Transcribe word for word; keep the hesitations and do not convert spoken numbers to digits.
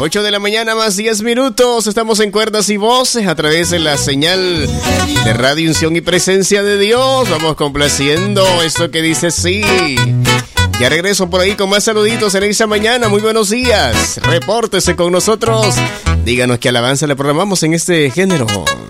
ocho de la mañana más diez minutos. Estamos en Cuerdas y Voces a través de la señal de Radio Unción y Presencia de Dios. Vamos complaciendo esto que dice sí. Ya regreso por ahí con más saluditos en esta mañana. Muy buenos días. Repórtese con nosotros. Díganos qué alabanza le programamos en este género.